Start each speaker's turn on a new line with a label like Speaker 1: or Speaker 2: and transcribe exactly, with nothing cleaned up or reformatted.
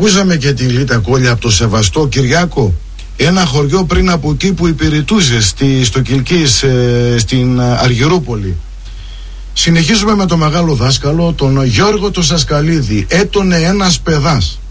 Speaker 1: Ακούσαμε και τη Λίτα Κόλλια από το Σεβαστό, Κυριάκο. Ένα χωριό πριν από εκεί που υπηρετούσε στη, στο Κιλκής, ε, στην Αργυρούπολη. Συνεχίζουμε με το μεγάλο δάσκαλο, τον Γιώργο το Σασκαλίδη. Έτωνε ένας παιδάς.